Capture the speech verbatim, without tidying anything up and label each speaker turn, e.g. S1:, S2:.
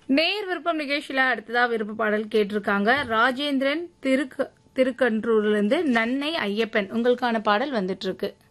S1: நேர் விருப்பம் நிகழ்ச்சியில அடுத்ததா விருப்ப பாடல் கேட்டிருக்காங்க ராஜேந்திரன் திருக்கு திருக்கன்றூர்ல இருந்து நன்னை ஐயப்பன். உங்களுக்கான பாடல் வந்துட்டு இருக்கு.